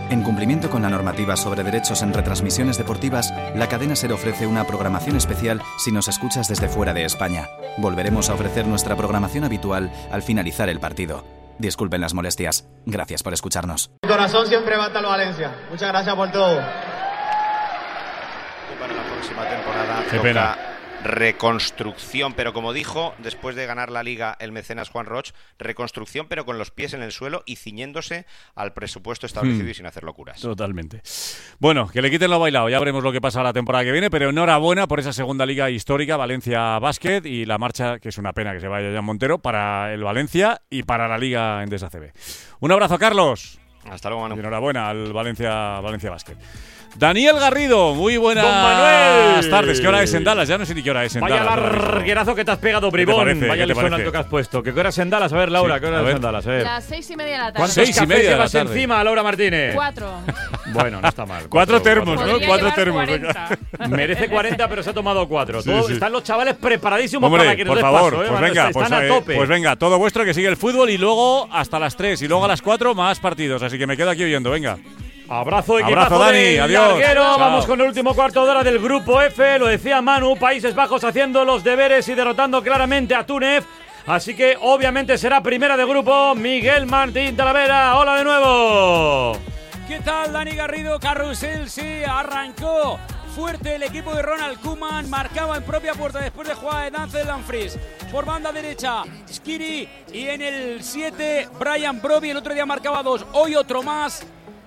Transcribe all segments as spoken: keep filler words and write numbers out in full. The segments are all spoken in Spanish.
En cumplimiento con la normativa sobre derechos en retransmisiones deportivas, la cadena SER ofrece una programación especial si nos escuchas desde fuera de España. Volveremos a ofrecer nuestra programación habitual al finalizar el partido. Disculpen las molestias. Gracias por escucharnos. Mi corazón siempre va hasta el Valencia. Muchas gracias por todo. Para la próxima temporada Qué toca pena. reconstrucción, pero como dijo después de ganar la Liga el mecenas Juan Roch, reconstrucción pero con los pies en el suelo y ciñéndose al presupuesto establecido Hmm. y sin hacer locuras. Totalmente. Bueno, que le quiten lo bailado, ya veremos lo que pasa la temporada que viene, pero enhorabuena por esa segunda liga histórica, Valencia Basket, y la marcha, que es una pena que se vaya Jan Montero, para el Valencia y para la Liga Endesa A C B. Un abrazo, Carlos. Hasta luego, Manu. Y enhorabuena al Valencia, Valencia Basket. Daniel Garrido, muy buenas Don Manuel. tardes. ¿Qué hora es en Dallas? Ya no sé ni qué hora es en Vaya Dallas. larguerazo que te has pegado, bribón. parece? Vaya ¿Qué te lisonante parece? que has puesto. ¿Qué hora es en Dallas? A ver, Laura, Sí, ¿qué hora a es ver. en Dallas? A ver. Las seis y media de la tarde. ¿Cuántos Seis y cafés media de la llevas tarde. encima, Laura Martínez? Cuatro. Bueno, no está mal. Cuatro termos, ¿no? Podría Cuatro llevar termos. cuarenta. Merece cuarenta, pero se ha tomado cuatro. Sí, Todo- sí. Están los chavales preparadísimos Hombre, para que nos por des favor, paso, ¿eh? pues Van- venga, están pues, a eh, tope. pues venga, todo vuestro, que sigue el fútbol y luego hasta las tres y luego a las cuatro más partidos, así que me quedo aquí oyendo, venga. Abrazo, equipazo Abrazo, Dani, del adiós. larguero. Chao. Vamos con el último cuarto de hora del grupo F. Lo decía Manu, Países Bajos haciendo los deberes y derrotando claramente a Túnez. Así que obviamente será primera de grupo Miguel Martín Talavera. Hola de nuevo. ¿Qué tal, Dani Garrido? Carrusel sí arrancó fuerte el equipo de Ronald Koeman, marcaba en propia puerta después de jugada de Denzel Dumfries. Por banda derecha, Skiri, y en el siete, Brian Brobbey. El otro día marcaba dos, hoy otro más.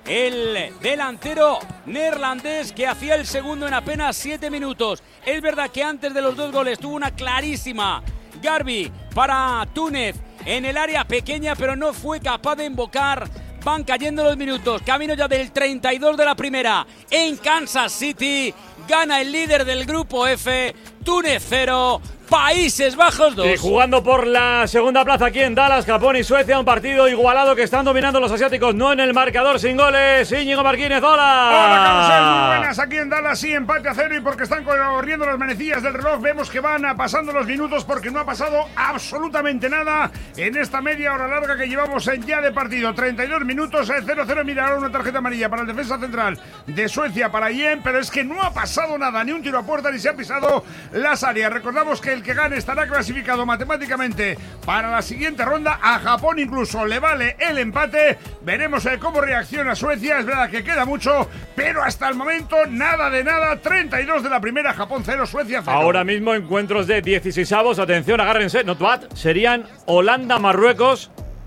El delantero neerlandés que hacía el segundo en apenas siete minutos. Es verdad que antes de los dos goles tuvo una clarísima Garbi para Túnez en el área pequeña, pero no fue capaz de invocar. Van cayendo los minutos, camino ya del treinta y dos de la primera en Kansas City. Gana el líder del grupo F, Túnez cero, Países Bajos dos. Y jugando por la segunda plaza aquí en Dallas, Japón y Suecia, un partido igualado que están dominando los asiáticos, no en el marcador, sin goles. Íñigo Martínez, hola. Hola, Carlos, muy buenas. Aquí en Dallas, sí, empate a cero, y porque están corriendo las manecillas del reloj, vemos que van pasando los minutos porque no ha pasado absolutamente nada en esta media hora larga que llevamos en ya de partido. treinta y dos minutos, cero cero. Mira, ahora una tarjeta amarilla para el defensa central de Suecia, para Yen, pero es que no ha pasado nada, ni un tiro a puerta, ni se ha pisado las áreas. Recordamos que el que gane estará clasificado matemáticamente para la siguiente ronda. A Japón incluso le vale el empate. Veremos eh, cómo reacciona Suecia. Es verdad que queda mucho, pero hasta el momento nada de nada. treinta y dos de la primera, Japón cero, Suecia cero. Ahora mismo encuentros de dieciseisavos. Atención, agárrense, not bad. Serían Holanda-Marruecos,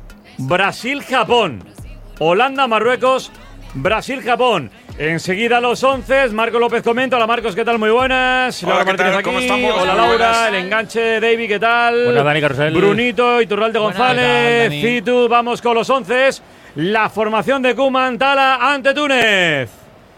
Brasil-Japón. Holanda-Marruecos, Brasil-Japón. Enseguida los once, Marco López comenta. Hola Marcos, ¿qué tal? Muy buenas. Hola, Laura ¿qué tal? Martínez ¿Cómo aquí. estamos? Hola Muy Laura, buenas. el enganche, David, ¿qué tal? Buenas, Dani Carrusel. Brunito, Iturralde Buenas. González, ¿Qué tal, Dani? Citu. Vamos con los once. La formación de Koeman, Tala ante Túnez.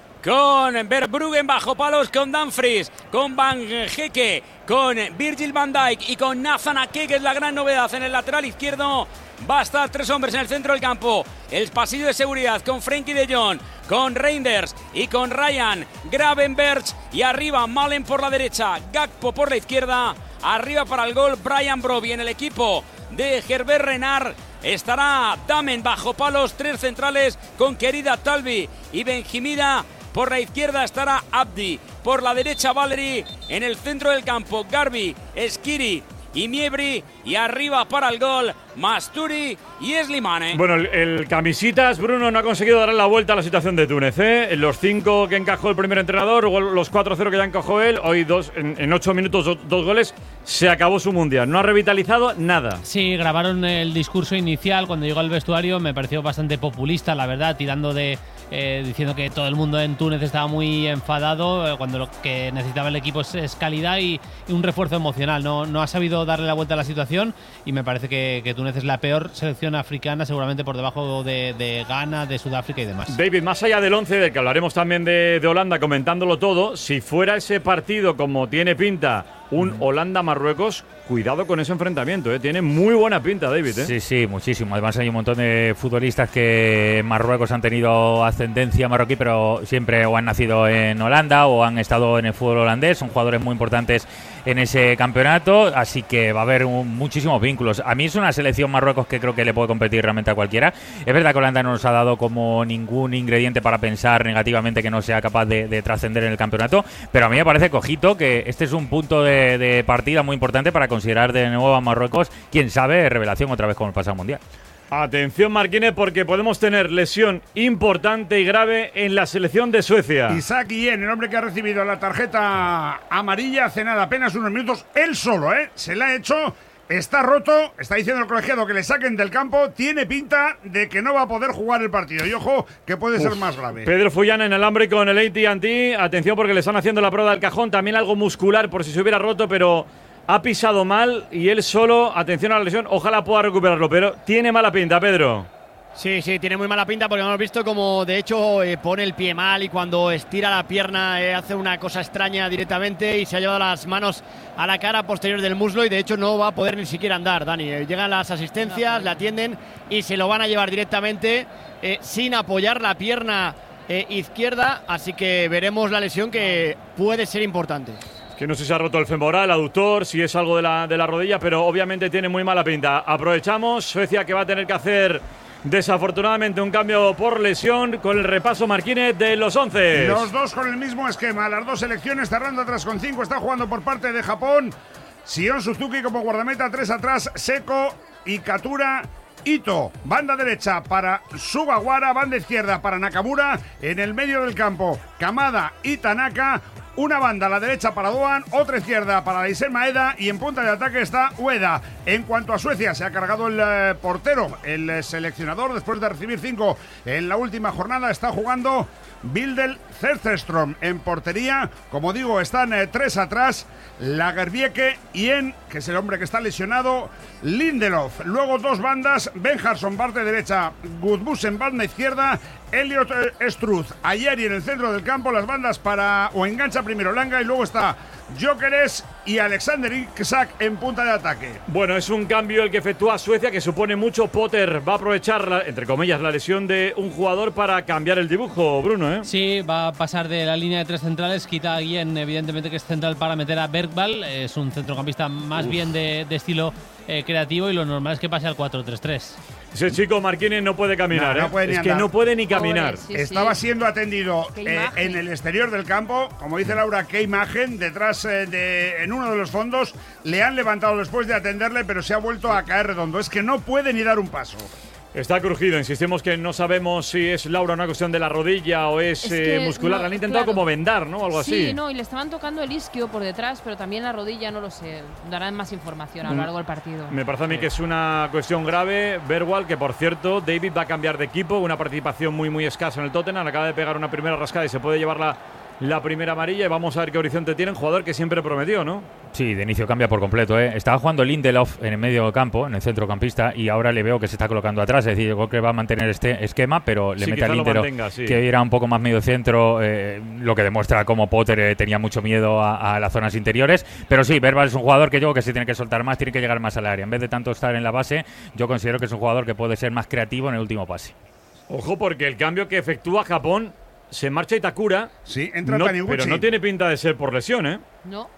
Con Verbruggen bajo palos, con Dumfries, con Van Geke, con Virgil van Dijk y con Nathan Ake, que es la gran novedad en el lateral izquierdo. Va a estar tres hombres en el centro del campo. El pasillo de seguridad con Frenkie de Jong, con Reinders y con Ryan Gravenberch. Y arriba Malen por la derecha, Gakpo por la izquierda. Arriba para el gol Brian Brobbey. En el equipo de Herbert Renard estará Damen bajo palos, tres centrales con Querida Talvi y Benjimida. Por la izquierda estará Abdi, por la derecha Valery, en el centro del campo Garbi, Skiri y Miebri, y arriba para el gol Masturi y Slimane. Bueno, el, el camisitas, Bruno, no ha conseguido darle la vuelta a la situación de Túnez, ¿eh? Los cinco que encajó el primer entrenador, luego los cuatro cero que ya encajó él, hoy dos, en, en ocho minutos dos, dos goles, se acabó su mundial. No ha revitalizado nada. Sí, grabaron el discurso inicial cuando llegó al vestuario, me pareció bastante populista, la verdad, tirando de… Eh, diciendo que todo el mundo en Túnez estaba muy enfadado, eh, cuando lo que necesitaba el equipo es, es calidad y, y un refuerzo emocional. No, no ha sabido darle la vuelta a la situación y me parece que, que Túnez es la peor selección africana, seguramente por debajo de, de Ghana, de Sudáfrica y demás. David, más allá del once, del que hablaremos también de, de Holanda, comentándolo todo, si fuera ese partido como tiene pinta, un Holanda-Marruecos, cuidado con ese enfrentamiento, ¿eh? Tiene muy buena pinta, David, ¿eh? Sí, sí, muchísimo. Además hay un montón de futbolistas que en Marruecos han tenido ascendencia marroquí, pero siempre o han nacido en Holanda o han estado en el fútbol holandés. Son jugadores muy importantes en ese campeonato, así que va a haber un, muchísimos vínculos. A mí es una selección selección Marruecos que creo que le puede competir realmente a cualquiera. Es verdad que Holanda no nos ha dado como ningún ingrediente para pensar negativamente que no sea capaz de, de trascender en el campeonato, pero a mí me parece cojito que este es un punto de, de partida muy importante para considerar de nuevo a Marruecos, quién sabe, revelación otra vez como el pasado mundial. Atención, Marquínez, porque podemos tener lesión importante y grave en la selección de Suecia. Isaac Guillén, el hombre que ha recibido la tarjeta amarilla hace nada, apenas unos minutos, él solo, ¿eh? Se la ha hecho, está roto, está diciendo el colegiado que le saquen del campo, tiene pinta de que no va a poder jugar el partido. Y ojo, que puede Uf, ser más grave. Pedro Fullana en el hambre con el A T and T. Atención porque le están haciendo la prueba del cajón, también algo muscular por si se hubiera roto, pero ha pisado mal y él solo, atención a la lesión, ojalá pueda recuperarlo, pero tiene mala pinta, Pedro. Sí, sí, tiene muy mala pinta porque hemos visto como de hecho eh, pone el pie mal y cuando estira la pierna eh, hace una cosa extraña directamente y se ha llevado las manos a la cara posterior del muslo y de hecho no va a poder ni siquiera andar, Dani. Eh, llegan las asistencias, le atienden y se lo van a llevar directamente eh, sin apoyar la pierna eh, izquierda, así que veremos la lesión que puede ser importante. Que no sé si se ha roto el femoral, el aductor, si es algo de la, de la rodilla, pero obviamente tiene muy mala pinta. Aprovechamos, Suecia que va a tener que hacer desafortunadamente un cambio por lesión con el repaso, Marquínez, de los once. Los dos con el mismo esquema, las dos selecciones cerrando atrás con cinco, está jugando por parte de Japón. Sion Suzuki como guardameta, tres atrás, Seko y Katura. Ito, banda derecha para Sugawara, banda izquierda para Nakamura, en el medio del campo Kamada y Tanaka. Una banda a la derecha para Doan, otra izquierda para Daisen Maeda y en punta de ataque está Ueda. En cuanto a Suecia, se ha cargado el eh, portero, el eh, seleccionador, después de recibir cinco en la última jornada, está jugando Bildel Zetterström en portería. Como digo, están eh, tres atrás, Lagerbieke y en, que es el hombre que está lesionado, Lindelof. Luego dos bandas, Benjarsson parte derecha, Gudmussen banda izquierda, Elliot Struth, Ayeri en el centro del campo, las bandas para, o engancha primero Langa y luego está Gyökeres y Alexander Isak en punta de ataque. Bueno, es un cambio el que efectúa Suecia que supone mucho. Potter va a aprovechar, la, entre comillas, la lesión de un jugador para cambiar el dibujo, Bruno, ¿eh? Sí, va a pasar de la línea de tres centrales, quita a Guillén, evidentemente que es central, para meter a Bergvall, es un centrocampista más Uf. bien de, de estilo eh, creativo y lo normal es que pase al cuatro tres tres. Ese chico Marquínez no puede caminar, no, no puede ¿eh? Es andar. que no puede ni caminar. Pobre, sí, Estaba sí. siendo atendido eh, en el exterior del campo, como dice Laura, qué imagen, detrás eh, de, en uno de los fondos, le han levantado después de atenderle, pero se ha vuelto a caer redondo, es que no puede ni dar un paso. Está crujido, insistimos que no sabemos si es, Laura, una cuestión de la rodilla o es, es eh, muscular. No, han intentado claro. como vendar, ¿no? Algo sí, así. Sí, no, y le estaban tocando el isquio por detrás, pero también la rodilla, no lo sé. Darán más información a lo largo del partido. Me parece a mí que es una cuestión grave. Bergvall, que por cierto, David va a cambiar de equipo, una participación muy, muy escasa en el Tottenham. Acaba de pegar una primera rascada y se puede llevar la, la primera amarilla. Y vamos a ver qué horizonte tiene un jugador que siempre prometió, ¿no? Sí, de inicio cambia por completo, ¿eh? Estaba jugando Lindelof en el medio campo, en el centrocampista, y ahora le veo que se está colocando atrás. Es decir, yo creo que va a mantener este esquema, pero le sí, mete a Lindelof, sí. que era un poco más medio centro, eh, lo que demuestra cómo Potter eh, tenía mucho miedo a, a las zonas interiores. Pero sí, Bergvall es un jugador que yo creo que se tiene que soltar más, tiene que llegar más al área. En vez de tanto estar en la base, yo considero que es un jugador que puede ser más creativo en el último pase. Ojo, porque el cambio que efectúa Japón, se marcha Itakura. Sí, entra no, Taniguchi. Pero no tiene pinta de ser por lesión, ¿eh? No.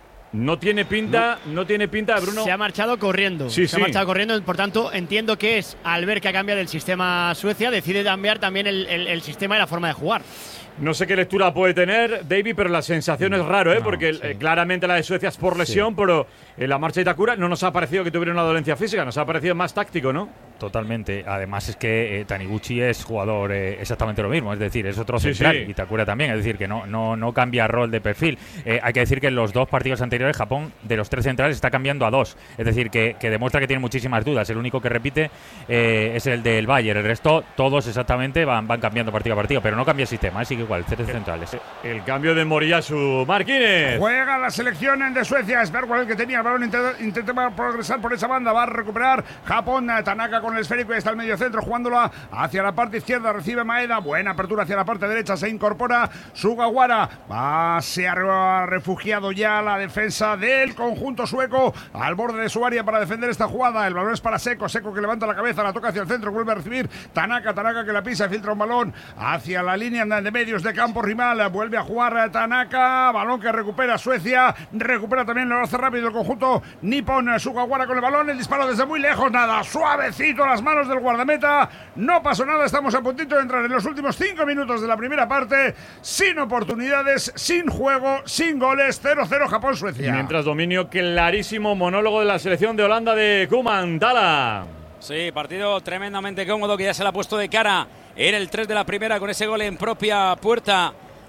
No tiene pinta, no, no tiene pinta, Bruno. Se ha marchado corriendo. Sí, se sí. ha marchado corriendo, por tanto, entiendo que es al ver que ha cambiado el sistema Suecia, decide cambiar también el, el, el sistema y la forma de jugar. No sé qué lectura puede tener David, pero la sensación es raro, ¿eh? No, porque sí. eh, claramente la de Suecia es por lesión, sí. pero en la marcha de Itakura no nos ha parecido que tuviera una dolencia física, nos ha parecido más táctico, ¿no? Totalmente. Además es que eh, Taniguchi es jugador eh, exactamente lo mismo, es decir, es otro central, sí, sí. Itakura también, es decir, que no, no, no cambia rol de perfil. Eh, hay que decir que en los dos partidos anteriores Japón, de los tres centrales, está cambiando a dos, es decir, que, que demuestra que tiene muchísimas dudas. El único que repite eh, es el del Bayern, el resto todos exactamente van, van cambiando partido a partido, pero no cambia el sistema, ¿eh? Sigue igual, tres centrales. El cambio de Moriyasu. Marquínez. Juega la selección de Suecia, es Bergvall el que tenía el balón, intenta, intenta progresar por esa banda, va a recuperar Japón, Tanaka con el esférico y está el medio centro jugándola hacia la parte izquierda, recibe Maeda, buena apertura hacia la parte derecha, se incorpora Sugawara, va, se ha refugiado ya la defensa defensa del conjunto sueco al borde de su área para defender esta jugada. El balón es para Seco, Seco que levanta la cabeza, la toca hacia el centro, vuelve a recibir Tanaka, Tanaka que la pisa, filtra un balón hacia la línea de medios de campo rival, vuelve a jugar Tanaka, balón que recupera Suecia, recupera también, lo hace rápido el conjunto nipón. Sugawara con el balón, el disparo desde muy lejos, nada, suavecito a las manos del guardameta, no pasó nada, estamos a puntito de entrar en los últimos cinco minutos de la primera parte, sin oportunidades, sin juego, sin goles, cero cero Japón-Suecia. Mientras dominio clarísimo, monólogo de la selección de Holanda de Koeman. Tala. Sí, partido tremendamente cómodo que ya se le ha puesto de cara en el tres de la primera con ese gol en propia puerta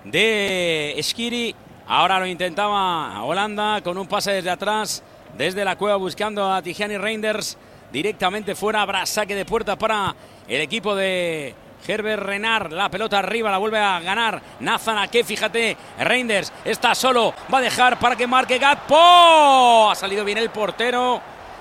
de Skiri. Ahora lo intentaba Holanda con un pase desde atrás, desde la cueva buscando a Tijani Reinders. Directamente fuera, habrá saque de puerta para el equipo de Herbert Renard. La pelota arriba, la vuelve a ganar Nathan Ake, fíjate, Reinders está solo, va a dejar para que marque Gakpo. Ha salido bien el portero,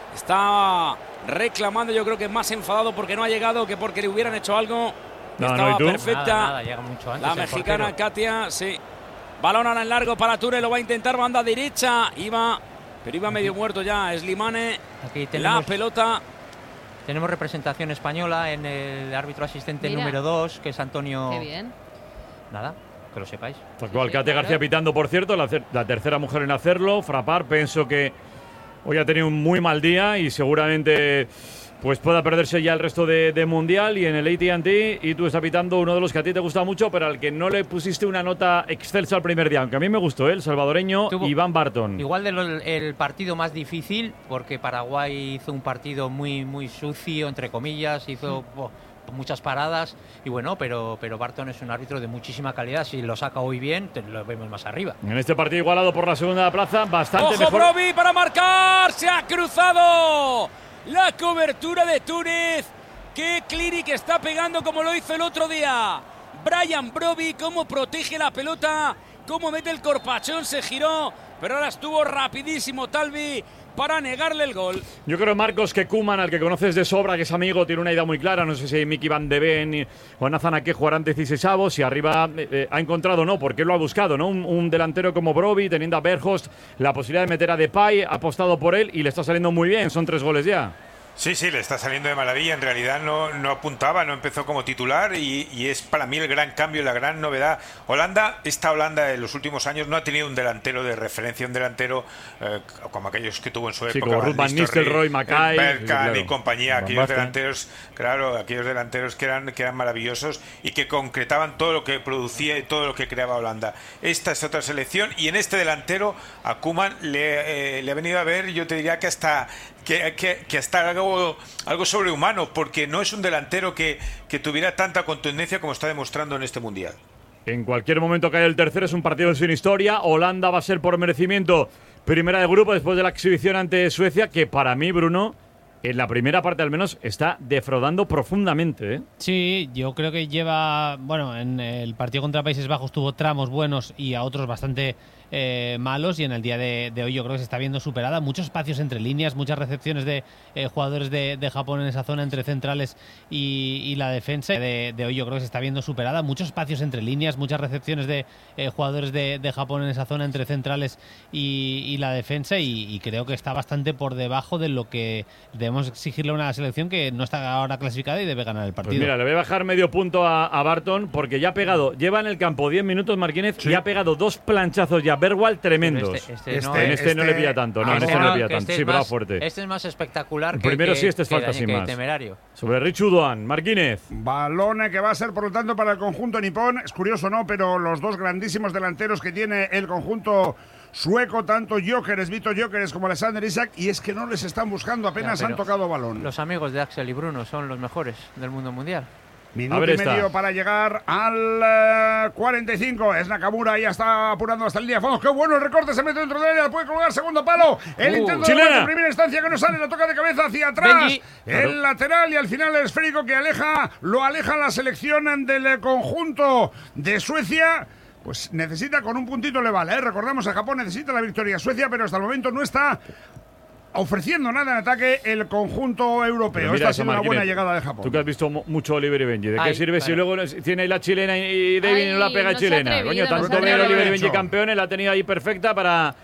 está reclamando, yo creo que más enfadado porque no ha llegado que porque le hubieran hecho algo. No, Estaba no, perfecta nada, nada, llega mucho antes la mexicana Katia, sí. Balón ahora en largo para Ture, lo va a intentar, banda derecha, iba, pero iba medio muerto ya Slimane. Aquí tenemos, la pelota. Tenemos representación española en el árbitro asistente Mira. número dos, que es Antonio. Qué bien. Nada, que lo sepáis. Pues igual, Katia García pitando, por cierto, la, la tercera mujer en hacerlo. Frappart, pienso que hoy ha tenido un muy mal día y seguramente pues pueda perderse ya el resto de, de Mundial. Y en el A T and T, y tú estás pitando uno de los que a ti te gusta mucho, pero al que no le pusiste una nota excelsa el primer día, aunque a mí me gustó, ¿eh? El salvadoreño Tuvo Iván Barton. Igual del el partido más difícil, porque Paraguay hizo un partido muy, muy sucio, entre comillas, hizo mm. oh, muchas paradas, y bueno, pero, pero Barton es un árbitro de muchísima calidad. Si lo saca hoy bien, te lo vemos más arriba. En este partido igualado por la segunda plaza, bastante ¡Ojo, mejor. Broby para marcar! ¡Se ha cruzado! La cobertura de Túnez. ¡Qué clinic está pegando como lo hizo el otro día! Brian Broby, cómo protege la pelota, cómo mete el corpachón, se giró, pero ahora estuvo rapidísimo Talvi para negarle el gol. Yo creo, Marcos, que Koeman, al que conoces de sobra, que es amigo, tiene una idea muy clara. No sé si Mickey Van de Ven o Nathan Ake jugarán dieciseisavos y arriba eh, ha encontrado, no, porque lo ha buscado, ¿no? Un, un delantero como Broby, teniendo a Berghost, la posibilidad de meter a Depay, ha apostado por él y le está saliendo muy bien. Son tres goles ya. Sí, sí, le está saliendo de maravilla. En realidad no, no apuntaba, no empezó como titular y, y es para mí el gran cambio, la gran novedad. Holanda, esta Holanda en los últimos años no ha tenido un delantero de referencia, un delantero eh, como aquellos que tuvo en su sí, época. Como Van Nistelrooy, Mackay, Bergkamp sí, claro. y compañía, aquellos delanteros, claro, aquellos delanteros que eran, que eran maravillosos y que concretaban todo lo que producía y todo lo que creaba Holanda. Esta es otra selección y en este delantero a Koeman le, eh, le ha venido a ver, yo te diría que hasta que, que, que hasta algo, algo sobrehumano, porque no es un delantero que, que tuviera tanta contundencia como está demostrando en este Mundial. En cualquier momento cae el tercero, es un partido sin historia. Holanda va a ser por merecimiento primera de grupo después de la exhibición ante Suecia, que para mí, Bruno, en la primera parte al menos está defraudando profundamente, ¿eh? Sí, yo creo que lleva, bueno, en el partido contra Países Bajos tuvo tramos buenos y a otros bastante eh, malos, y en el día de, de hoy yo creo que se está viendo superada. Muchos espacios entre líneas, muchas recepciones de eh, jugadores de, de Japón en esa zona entre centrales y, y la defensa. De, de hoy yo creo que se está viendo superada. Muchos espacios entre líneas, muchas recepciones de eh, jugadores de, de Japón en esa zona entre centrales y, y la defensa, y, y creo que está bastante por debajo de lo que debemos exigirle a una selección que no está ahora clasificada y debe ganar el partido. Pues mira, le voy a bajar medio punto a, a Barton, porque ya ha pegado, lleva en el campo diez minutos Martínez, sí. Y ha pegado dos planchazos ya Berwald tremendos. Este, este, este, no, en este, este no le pilla tanto, no, este en este no, no le pilla este tanto, es sí, más, pero fuerte. Este es más espectacular el que primero que, sí, este es que, falta que, sin que más. Temerario. Sobre Richu Doan, Martínez. Balón que va a ser, por lo tanto, para el conjunto nipón. Es curioso, ¿no? Pero los dos grandísimos delanteros que tiene el conjunto sueco, tanto Gyökeres, Vito Gyökeres como Alexander Isak, y es que no les están buscando, apenas ya, han tocado balón. Los amigos de Axel y Bruno son los mejores del mundo mundial. Minuto y medio para llegar al uh, cuarenta y cinco. Es Nakamura, ya está apurando hasta el línea de fondo. ¡Qué bueno el recorte! Se mete dentro de ella, puede colgar segundo palo. El uh, intento de en primera instancia que no sale, la toca de cabeza hacia atrás. Benji. El claro. lateral y al final el esférico que aleja, lo aleja la selección del conjunto de Suecia. Pues necesita, con un puntito le vale, ¿eh? Recordamos, a Japón necesita la victoria. Suecia, pero hasta el momento no está ofreciendo nada en ataque el conjunto europeo. Esta ha sido una buena llegada de Japón. Tú que has visto mucho Oliver y Benji, ¿de Ay, qué sirve claro. si luego tiene ahí la chilena y David Ay, no la pega no chilena? Coño, tanto ver Oliver y Benji campeones, la ha tenido ahí perfecta para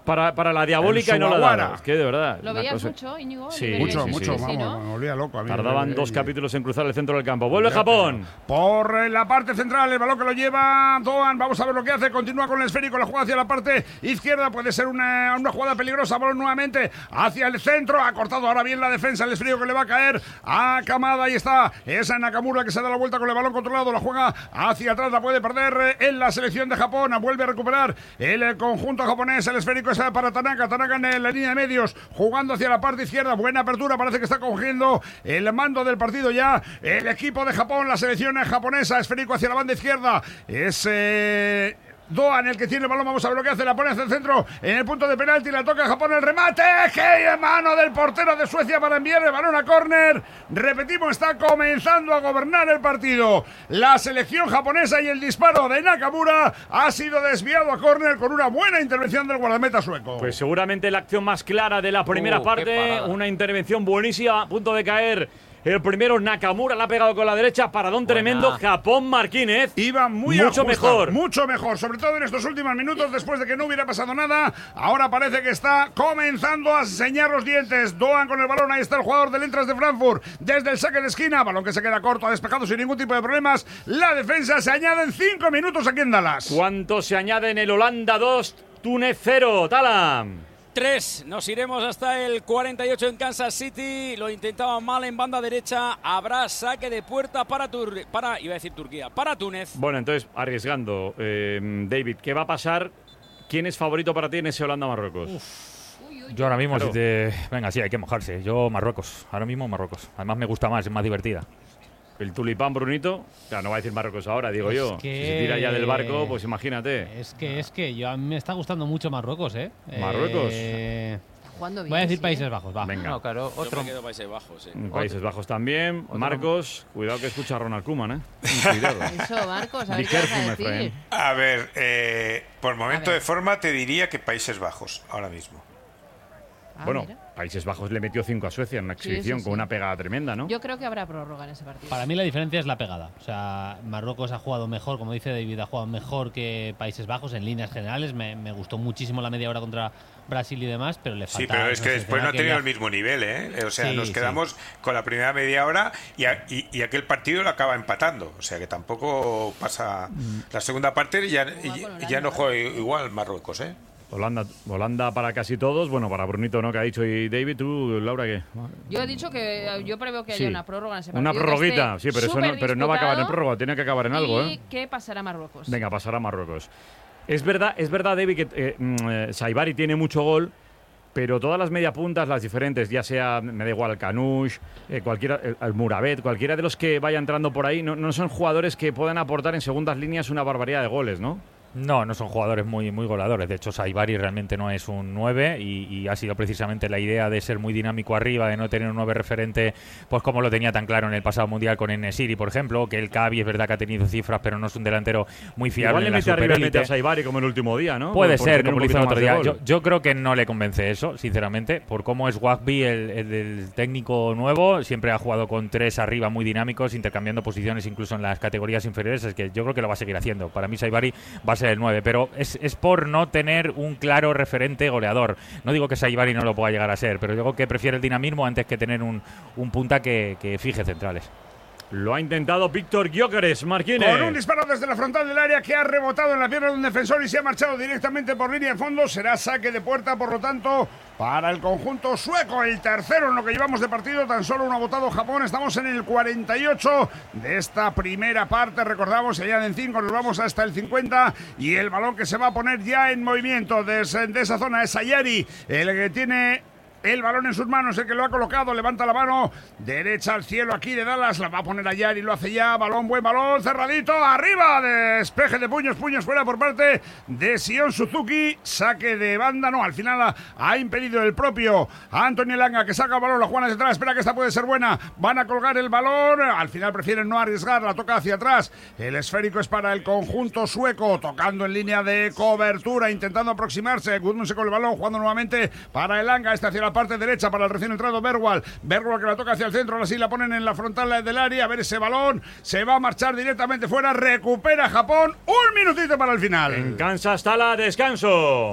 para, para la diabólica y no la daba. Es que de verdad. ¿Lo veías cosa... mucho, Íñigo? Sí, mucho, sí, mucho. Sí, vamos, sí, ¿no? me volvía loco a mí. Tardaban me, dos me, capítulos en cruzar el centro del campo. Vuelve Japón. Por la parte central, el balón que lo lleva Doan. Vamos a ver lo que hace. Continúa con el esférico. La jugada hacia la parte izquierda. Puede ser una, una jugada peligrosa. Balón nuevamente hacia el centro. Ha cortado ahora bien la defensa. El esférico que le va a caer a Kamada. Ahí está. Esa Nakamura que se da la vuelta con el balón controlado. La juega hacia atrás. La puede perder en la selección de Japón. Vuelve a recuperar el conjunto japonés. El esférico es para Tanaka. Tanaka en la línea de medios. Jugando hacia la parte izquierda. Buena apertura. Parece que está cogiendo el mando del partido ya. El equipo de Japón. La selección japonesa. Esférico hacia la banda izquierda. Es... Eh... Doan el que tiene el balón, vamos a ver lo que hace, la pone hacia el centro, en el punto de penalti, la toca Japón, el remate, que mano del portero de Suecia para enviar el balón a córner. Repetimos, está comenzando a gobernar el partido la selección japonesa y el disparo de Nakamura ha sido desviado a córner con una buena intervención del guardameta sueco. Pues seguramente la acción más clara de la primera uh, parte, una intervención buenísima, a punto de caer. El primero, Nakamura, la ha pegado con la derecha, paradón Buena. tremendo, Japón Martínez. Iba muy mucho ajustado, mejor. Mucho mejor, sobre todo en estos últimos minutos, después de que no hubiera pasado nada. Ahora parece que está comenzando a enseñar los dientes. Doan con el balón, ahí está el jugador del Eintracht de Frankfurt. Desde el saque de esquina, balón que se queda corto, ha despejado sin ningún tipo de problemas. La defensa se añade en cinco minutos aquí en Dallas. ¿Cuánto se añade en el Holanda dos, Túnez cero? Tala. tres. Nos iremos hasta el cuarenta y ocho en Kansas City. Lo intentaba mal en banda derecha. Habrá saque de puerta para Tur para iba a decir Turquía, para Túnez. Bueno, entonces, arriesgando, eh, David, ¿qué va a pasar? ¿Quién es favorito para ti en ese Holanda-Marruecos? Yo ahora mismo, claro. si te... Venga, sí, hay que mojarse. Yo Marruecos. Ahora mismo Marruecos. Además me gusta más, es más divertida. El tulipán, Brunito, claro, no va a decir Marruecos ahora, digo es yo. Que... Si se tira ya del barco, pues imagínate. Es que, es que yo, a mí me está gustando mucho Marruecos, ¿eh? ¿Marruecos? Eh... Jugando bien, Voy a decir sí, Países ¿eh? Bajos, va. Venga. No, claro, otro. Yo me quedo Países Bajos, sí. Países Bajos también. Otro. Marcos, cuidado que escucha a Ronald Koeman, ¿eh? Cuidado. Eso, Marcos, a Be ver qué vas careful, a my decir. friend. A ver, eh, por momento ver. de forma te diría que Países Bajos, ahora mismo. Ah, bueno, mira. Países Bajos le metió cinco a Suecia en una Sí, exhibición sí, con sí. una pegada tremenda, ¿no? Yo creo que habrá prórroga en ese partido. Para mí la diferencia es la pegada. O sea, Marruecos ha jugado mejor, como dice David, ha jugado mejor que Países Bajos en líneas generales. Me, me gustó muchísimo la media hora contra Brasil y demás, pero le falta... Sí, pero es que sé, después no ha que tenido ya- el mismo nivel, ¿eh? O sea, Sí, nos sí. quedamos con la primera media hora y, a- y, y aquel partido lo acaba empatando. O sea, que tampoco pasa... La segunda parte ya, y- ya no juega igual Marruecos, ¿eh? Holanda, Holanda para casi todos. Bueno, para Brunito no, que ha dicho. Y David, tú, Laura, ¿qué? Yo he dicho que eh, yo preveo que haya Sí. una prórroga en ese partido. Una que prorroguita, esté sí, pero, eso no, pero no va a acabar en superdisputado prórroga, tiene que acabar en algo, ¿Y ¿eh? qué pasará a Marruecos? Venga, pasará a Marruecos. Es verdad, es verdad, David, que eh, mm, eh, Saibari tiene mucho gol, pero todas las mediapuntas, las diferentes, ya sea, me da igual, Canush, eh, cualquiera, el, el Murabet, cualquiera de los que vaya entrando por ahí, no, no son jugadores que puedan aportar en segundas líneas una barbaridad de goles, ¿no? No, no son jugadores muy, muy goleadores. De hecho, Saibari realmente no es un nueve y, y ha sido precisamente la idea de ser muy dinámico arriba, de no tener un nueve referente, pues como lo tenía tan claro en el pasado Mundial con En-Nesyri, por ejemplo, que el Cavi es verdad que ha tenido cifras, pero no es un delantero muy fiable Igual le en la mete arriba y mete superélite. a Saibari como el último día, ¿no? Puede Por ser, tener como un lo hizo el poquito otro más de día. gol. Yo, yo creo que no le convence eso, sinceramente. Por cómo es Wagby, el, el, el técnico nuevo, siempre ha jugado con tres arriba muy dinámicos, intercambiando posiciones incluso en las categorías inferiores. Es que yo creo que lo va a seguir haciendo. Para mí Saibari va a ser el nueve, pero es, es por no tener un claro referente goleador. No digo que Saibari no lo pueda llegar a ser, pero digo que prefiere el dinamismo antes que tener un, un punta que, que fije centrales. Lo ha intentado Víctor Gyökeres, Marquines. Con un disparo desde la frontal del área que ha rebotado en la pierna de un defensor y se ha marchado directamente por línea de fondo. Será saque de puerta, por lo tanto, para el conjunto sueco. El tercero en lo que llevamos de partido. Tan solo uno ha votado Japón. Estamos en el cuarenta y ocho de esta primera parte. Recordamos, se añaden cinco, nos vamos hasta el cincuenta. Y el balón que se va a poner ya en movimiento desde de esa zona es Ayari, el que tiene el balón en sus manos, el que lo ha colocado, levanta la mano derecha al cielo aquí de Dallas, la va a poner allá y lo hace ya, balón, buen balón, cerradito, arriba, despeje de puños, puños fuera por parte de Sion Suzuki, saque de banda, no, al final ha, ha impedido el propio Antonio Langa que saca el balón, la juega hacia atrás, espera que esta puede ser buena, van a colgar el balón, al final prefieren no arriesgar, la toca hacia atrás, el esférico es para el conjunto sueco, tocando en línea de cobertura, intentando aproximarse, Gudmundsson con el balón, jugando nuevamente para el Langa, este hacia la parte derecha para el recién entrado Bergwall, Bergwall que la toca hacia el centro, ahora sí la ponen en la frontal del área, a ver ese balón, se va a marchar directamente fuera, recupera Japón, un minutito para el final. En Kansas, Tala, descanso.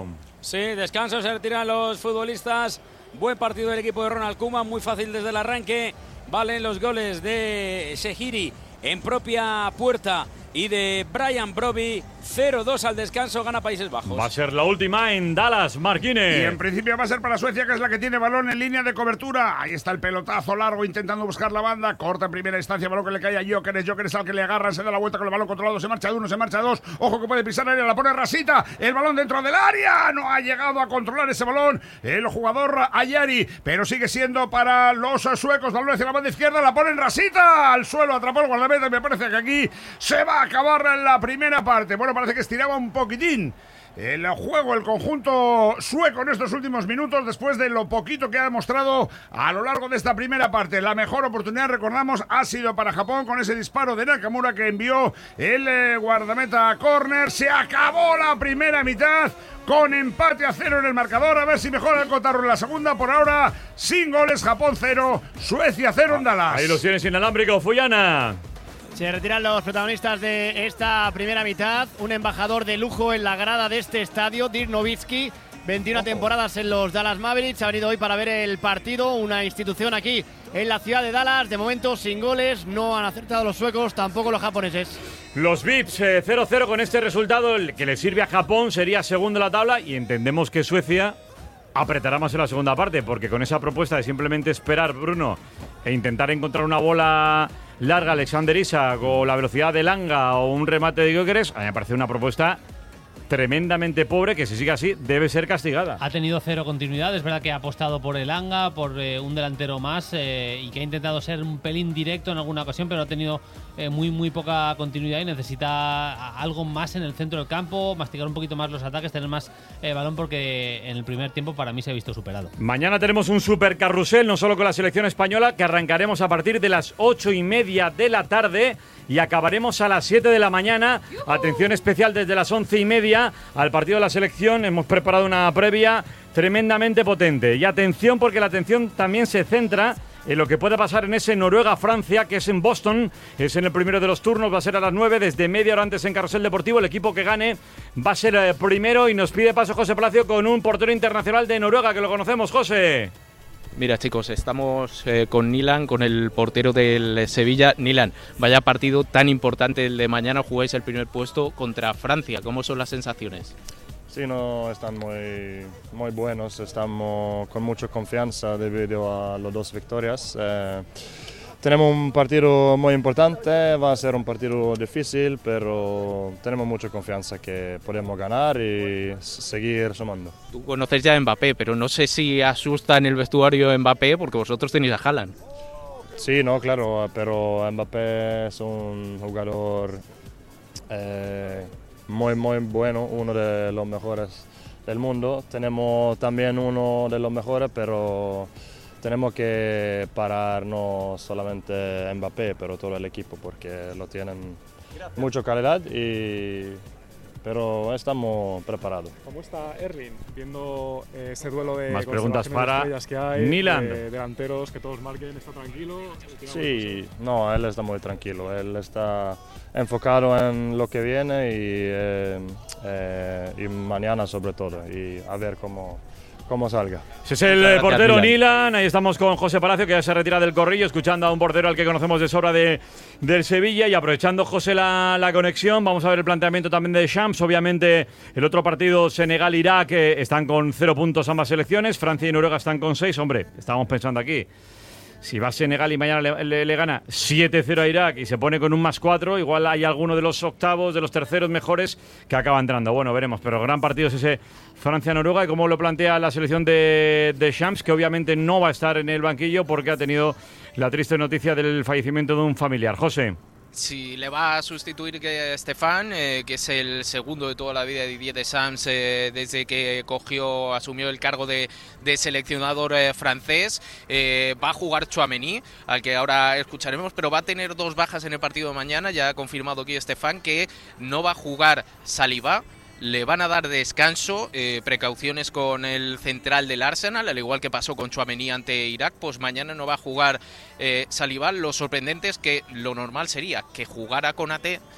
Sí, descanso, se retiran los futbolistas. Buen partido del equipo de Ronald Koeman, muy fácil desde el arranque. Valen los goles de Shaqiri en propia puerta y de Brian Brobbey. cero dos al descanso, gana Países Bajos. Va a ser la última en Dallas, Marquines. Y en principio va a ser para Suecia, que es la que tiene balón en línea de cobertura. Ahí está el pelotazo largo intentando buscar la banda. Corta en primera instancia, balón que le cae a Gyökeres. Gyökeres al que le agarran, se da la vuelta con el balón controlado. Se marcha de uno, se marcha de dos. Ojo que puede pisar área, la pone Rasita. El balón dentro del área. No ha llegado a controlar ese balón el jugador Ayari, pero sigue siendo para los suecos. Balón hacia la banda izquierda, la ponen Rasita. Al suelo, atrapó el guardameta. Me parece que aquí se va a acabar en la primera parte. Bueno, parece que estiraba un poquitín el juego, el conjunto sueco en estos últimos minutos, después de lo poquito que ha demostrado a lo largo de esta primera parte. La mejor oportunidad, recordamos, ha sido para Japón con ese disparo de Nakamura que envió el eh, guardameta a córner. Se acabó la primera mitad con empate a cero en el marcador. A ver si mejora el Cotarro en la segunda. Por ahora, sin goles, Japón cero, Suecia cero en Dallas. Ahí los tienes inalámbrico, Fuyana. Se retiran los protagonistas de esta primera mitad. Un embajador de lujo en la grada de este estadio, Dirk Nowitzki, veintiuna Ojo. temporadas en los Dallas Mavericks. Ha venido hoy para ver el partido, una institución aquí en la ciudad de Dallas. De momento sin goles, no han acertado los suecos, tampoco los japoneses. Los V I Ps eh, cero cero con este resultado, el que le sirve a Japón, sería segundo en la tabla, y entendemos que Suecia apretará más en la segunda parte, porque con esa propuesta de simplemente esperar, Bruno, e intentar encontrar una bola larga, Alexander Isak, o la velocidad de Langa, o un remate de Gyökeres, a mí me parece una propuesta tremendamente pobre, que si sigue así debe ser castigada. Ha tenido cero continuidad, es verdad que ha apostado por el Anga, por eh, un delantero más, eh, y que ha intentado ser un pelín directo en alguna ocasión, pero ha tenido eh, muy muy poca continuidad y necesita algo más en el centro del campo, masticar un poquito más los ataques, tener más eh, balón, porque en el primer tiempo para mí se ha visto superado. Mañana tenemos un super carrusel, no solo con la selección española, que arrancaremos a partir de las ocho y media de la tarde y acabaremos a las siete de la mañana. Atención especial desde las once y media al partido de la selección. Hemos preparado una previa tremendamente potente. Y atención, porque la atención también se centra en lo que puede pasar en ese Noruega-Francia, que es en Boston. Es en el primero de los turnos, va a ser a las nueve, desde media hora antes en Carrusel Deportivo. El equipo que gane va a ser el primero, y nos pide paso José Palacio con un portero internacional de Noruega, que lo conocemos. José. Mira, chicos, estamos eh, con Nilan, con el portero del Sevilla. Nilan, vaya partido tan importante el de mañana, jugáis el primer puesto contra Francia. ¿Cómo son las sensaciones? Sí, no, están muy, muy buenos, estamos con mucha confianza debido a las dos victorias. Eh, tenemos un partido muy importante, va a ser un partido difícil, pero tenemos mucha confianza que podemos ganar y seguir sumando. Tú conoces ya a Mbappé, pero no sé si asusta en el vestuario Mbappé, porque vosotros tenéis a Haaland. Sí, no, claro, pero Mbappé es un jugador eh, muy, muy bueno, uno de los mejores del mundo. Tenemos también uno de los mejores, pero tenemos que parar no solamente Mbappé, pero todo el equipo, porque lo tienen mucha calidad, y, pero estamos preparados. ¿Cómo está Erling viendo eh, ese duelo de más preguntas para que hay, Nilan? De delanteros que todos marquen? ¿Está tranquilo? Sí, no, él está muy tranquilo, él está enfocado en lo que viene y, eh, eh, y mañana sobre todo, y a ver cómo cómo salga. Ese es el portero Nilan. Ahí estamos con José Palacio, que ya se retira del corrillo, escuchando a un portero al que conocemos de sobra de, del Sevilla. Y aprovechando, José, la, la conexión, vamos a ver el planteamiento también de Shams. Obviamente, el otro partido, Senegal-Irak, eh, están con cero puntos ambas selecciones. Francia y Noruega están con seis. Hombre, estábamos pensando aquí, si va a Senegal y mañana le, le, le gana siete cero a Irak y se pone con un más cuatro, igual hay alguno de los octavos, de los terceros mejores, que acaba entrando. Bueno, veremos, pero gran partido es ese Francia-Noruega, y como lo plantea la selección de, de Shams, que obviamente no va a estar en el banquillo porque ha tenido la triste noticia del fallecimiento de un familiar. José. Si le va a sustituir que Stefan, eh, que es el segundo de toda la vida de Didier Deschamps eh, desde que cogió, asumió el cargo de, de seleccionador eh, francés. Eh, va a jugar Tchouaméni, al que ahora escucharemos, pero va a tener dos bajas en el partido de mañana. Ya ha confirmado aquí Stefan que no va a jugar Saliba. Le van a dar descanso, eh, precauciones con el central del Arsenal, al igual que pasó con Tchouaméni ante Irak. Pues mañana no va a jugar eh, Saliba. Lo sorprendente es que lo normal sería que jugara Konaté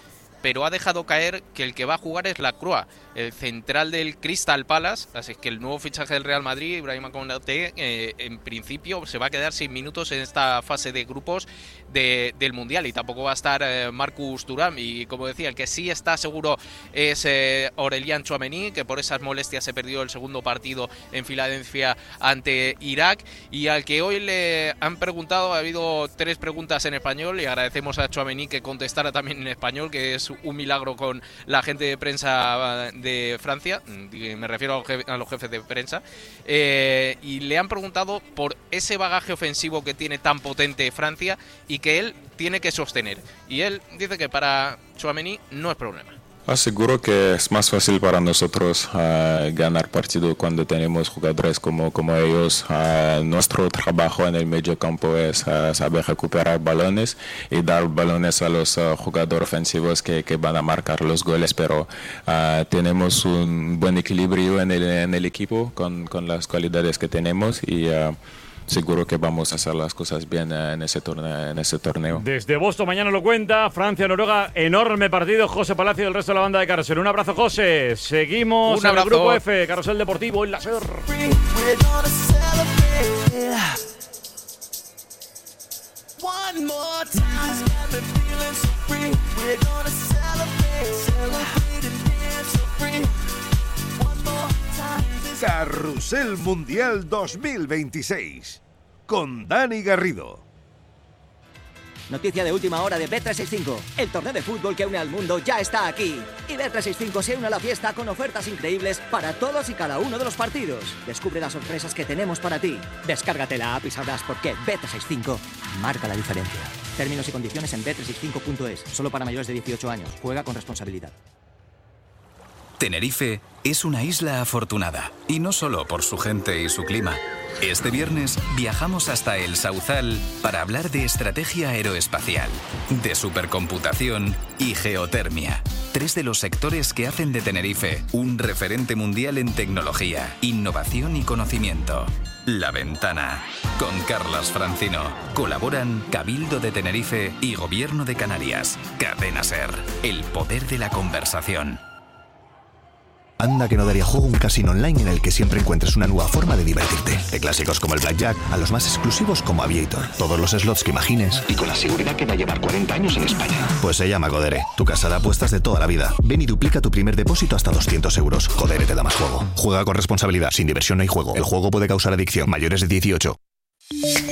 pero ha dejado caer que el que va a jugar es Lacroix, el central del Crystal Palace, así que el nuevo fichaje del Real Madrid, Ibrahima Konaté, eh, en principio se va a quedar sin minutos en esta fase de grupos de, del Mundial, y tampoco va a estar eh, Marcus Thuram, y como decía, el que sí está seguro es eh, Aurélien Tchouaméni, que por esas molestias se perdió el segundo partido en Filadelfia ante Irak, y al que hoy le han preguntado, ha habido tres preguntas en español, y agradecemos a Tchouaméni que contestara también en español, que es un milagro con la gente de prensa de Francia, me refiero a los jefes de prensa, eh, y le han preguntado por ese bagaje ofensivo que tiene tan potente Francia y que él tiene que sostener, y él dice que para Tchouaméni no es problema. Aseguro que es más fácil para nosotros uh, ganar partido cuando tenemos jugadores como, como ellos. Uh, nuestro trabajo en el medio campo es uh, saber recuperar balones y dar balones a los uh, jugadores ofensivos que, que van a marcar los goles, pero uh, tenemos un buen equilibrio en el, en el equipo con, con las cualidades que tenemos, y uh, seguro que vamos a hacer las cosas bien en ese torneo. En ese torneo. Desde Boston mañana lo cuenta, Francia-Noruega, enorme partido. José Palacio y el resto de la banda de Carrusel. Un abrazo, José. Seguimos Un en abrazo. el Grupo F, Carrusel Deportivo en la SER. Carrusel Mundial dos mil veintiséis con Dani Garrido. Noticia de última hora de Bet trescientos sesenta y cinco. El torneo de fútbol que une al mundo ya está aquí. Y Bet trescientos sesenta y cinco se une a la fiesta con ofertas increíbles para todos y cada uno de los partidos. Descubre las sorpresas que tenemos para ti. Descárgate la app y sabrás por qué Bet trescientos sesenta y cinco marca la diferencia. Términos y condiciones en bet trescientos sesenta y cinco punto es. Solo para mayores de dieciocho años. Juega con responsabilidad. Tenerife es una isla afortunada, y no solo por su gente y su clima. Este viernes viajamos hasta el Sauzal para hablar de estrategia aeroespacial, de supercomputación y geotermia. Tres de los sectores que hacen de Tenerife un referente mundial en tecnología, innovación y conocimiento. La Ventana, con Carlas Francino. Colaboran Cabildo de Tenerife y Gobierno de Canarias. Cadena SER, el poder de la conversación. Anda que no daría juego un casino online en el que siempre encuentres una nueva forma de divertirte. De clásicos como el Blackjack a los más exclusivos como Aviator. Todos los slots que imagines y con la seguridad que va a llevar cuarenta años en España. Pues se llama Codere, tu casa de apuestas de toda la vida. Ven y duplica tu primer depósito hasta doscientos euros. Codere te da más juego. Juega con responsabilidad. Sin diversión no hay juego. El juego puede causar adicción. Mayores de dieciocho.